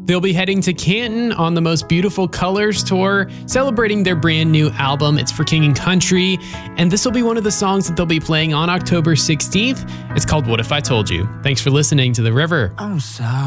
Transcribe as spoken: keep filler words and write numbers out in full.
They'll be heading to Canton on the Most Beautiful Colors tour, celebrating their brand new album, It's for King and Country. And this will be one of the songs that they'll be playing on October sixteenth. It's called What If I Told You. Thanks for listening to The River. I'm sorry.